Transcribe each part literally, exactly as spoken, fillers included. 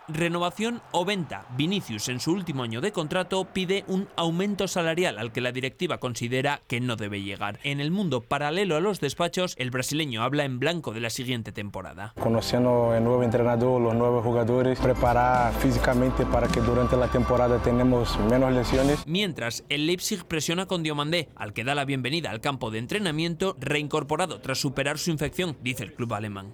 renovación o venta. Vinicius, en su último año de contrato, pide un aumento salarial al que la directiva considera que no debe llegar. En el mundo paralelo a los despachos, el brasileño habla en blanco de la siguiente temporada. Conociendo el nuevo entrenador, los nuevos jugadores, preparar físicamente para que durante la temporada tenemos menos lesiones. Mientras, el Leipzig presiona con Diomandé, al que da la bienvenida al campo de entrenamiento, reincorporado tras superar su infección, dice el club alemán.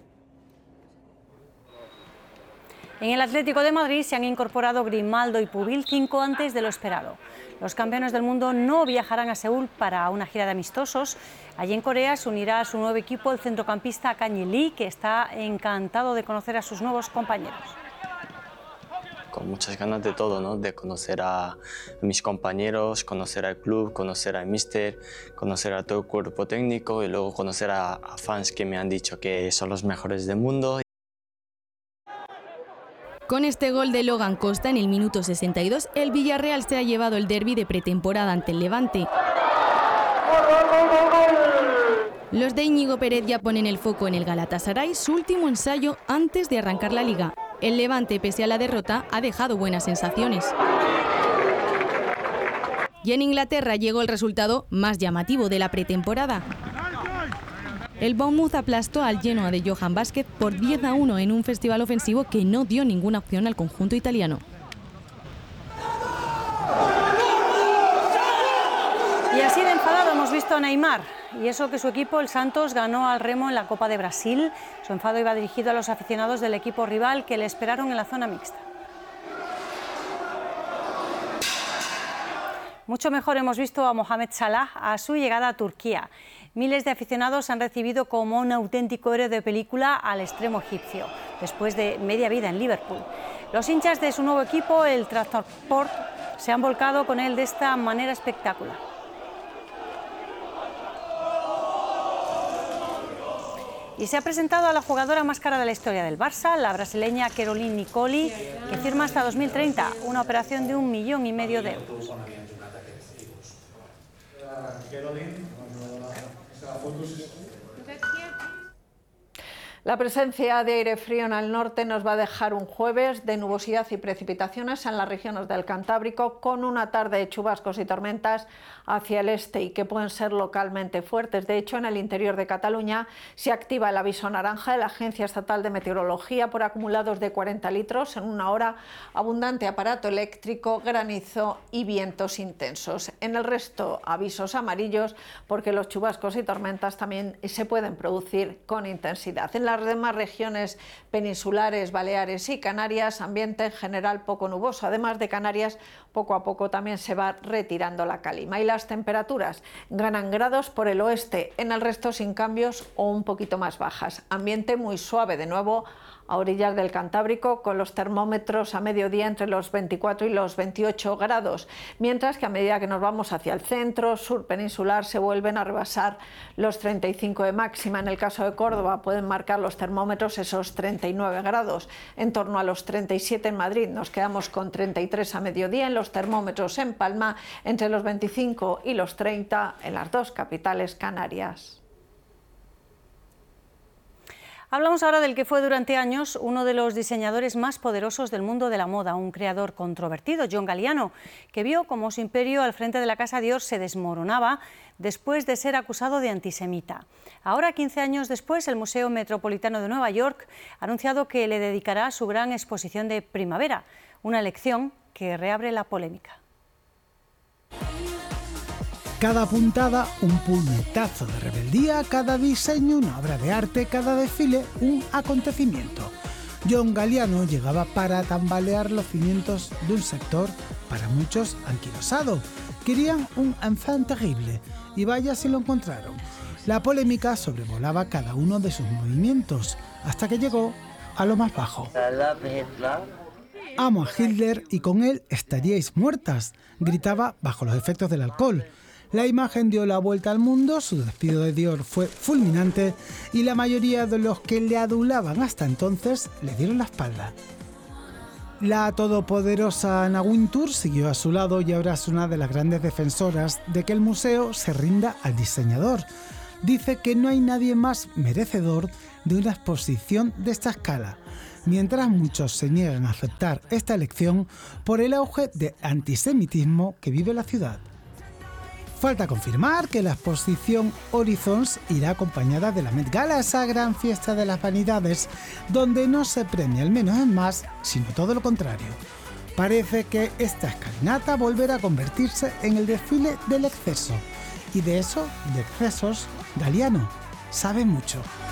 En el Atlético de Madrid se han incorporado Grimaldo y Pubil cinco antes de lo esperado. Los campeones del mundo no viajarán a Seúl para una gira de amistosos. Allí en Corea se unirá a su nuevo equipo el centrocampista Kang Lee, que está encantado de conocer a sus nuevos compañeros. Con muchas ganas de todo, ¿no? De conocer a mis compañeros, conocer al club, conocer al míster, conocer a todo el cuerpo técnico y luego conocer a, a fans que me han dicho que son los mejores del mundo. Con este gol de Logan Costa en el minuto sesenta y dos, el Villarreal se ha llevado el derbi de pretemporada ante el Levante. Los de Íñigo Pérez ya ponen el foco en el Galatasaray, su último ensayo antes de arrancar la Liga. El Levante, pese a la derrota, ha dejado buenas sensaciones. Y en Inglaterra llegó el resultado más llamativo de la pretemporada. El Bournemouth aplastó al Genoa de Johan Vázquez por diez a uno en un festival ofensivo que no dio ninguna opción al conjunto italiano. Y así de enfadado hemos visto a Neymar, y eso que su equipo, el Santos, ganó al Remo en la Copa de Brasil. Su enfado iba dirigido a los aficionados del equipo rival que le esperaron en la zona mixta. Mucho mejor hemos visto a Mohamed Salah a su llegada a Turquía. Miles de aficionados han recibido como un auténtico héroe de película al extremo egipcio, después de media vida en Liverpool. Los hinchas de su nuevo equipo, el Trabzonspor, se han volcado con él de esta manera espectacular. Y se ha presentado a la jugadora más cara de la historia del Barça, la brasileña Caroline Nicoli, que firma hasta dos mil treinta una operación de un millón y medio de euros. La presencia de aire frío en el norte nos va a dejar un jueves de nubosidad y precipitaciones en las regiones del Cantábrico, con una tarde de chubascos y tormentas hacia el este y que pueden ser localmente fuertes. De hecho, en el interior de Cataluña se activa el aviso naranja de la Agencia Estatal de Meteorología por acumulados de cuarenta litros en una hora, abundante aparato eléctrico, granizo y vientos intensos. En el resto, avisos amarillos porque los chubascos y tormentas también se pueden producir con intensidad. En las demás regiones peninsulares, Baleares y Canarias, ambiente en general poco nuboso. Además de Canarias, poco a poco también se va retirando la calima. Y las temperaturas ganan grados por el oeste, en el resto sin cambios o un poquito más bajas. Ambiente muy suave de nuevo a orillas del Cantábrico, con los termómetros a mediodía entre los veinticuatro y los veintiocho grados, mientras que a medida que nos vamos hacia el centro, sur peninsular, se vuelven a rebasar los treinta y cinco de máxima. En el caso de Córdoba pueden marcar los termómetros esos treinta y nueve grados, en torno a los treinta y siete en Madrid. Nos quedamos con treinta y tres a mediodía, en los termómetros en Palma entre los veinticinco y los treinta en las dos capitales canarias. Hablamos ahora del que fue durante años uno de los diseñadores más poderosos del mundo de la moda, un creador controvertido, John Galliano, que vio cómo su imperio al frente de la casa Dior se desmoronaba después de ser acusado de antisemita. Ahora, quince años después, el Museo Metropolitano de Nueva York ha anunciado que le dedicará su gran exposición de primavera, una elección que reabre la polémica. Cada puntada, un puñetazo de rebeldía, cada diseño, una obra de arte, cada desfile, un acontecimiento. John Galliano llegaba para tambalear los cimientos de un sector, para muchos anquilosado. Querían un enfant terrible, y vaya si lo encontraron. La polémica sobrevolaba cada uno de sus movimientos, hasta que llegó a lo más bajo. Amo a Hitler y con él estaríais muertas, gritaba bajo los efectos del alcohol. La imagen dio la vuelta al mundo, su despido de Dior fue fulminante y la mayoría de los que le adulaban hasta entonces le dieron la espalda. La todopoderosa Anna Wintour siguió a su lado y ahora es una de las grandes defensoras de que el museo se rinda al diseñador. Dice que no hay nadie más merecedor de una exposición de esta escala. mientras muchos se niegan a aceptar esta elección por el auge de antisemitismo que vive la ciudad. Falta confirmar que la exposición Horizons irá acompañada de la Met Gala, esa gran fiesta de las vanidades, donde no se premia el menos es más, sino todo lo contrario. Parece que esta escalinata volverá a convertirse en el desfile del exceso. Y de eso, de excesos, Galliano sabe mucho.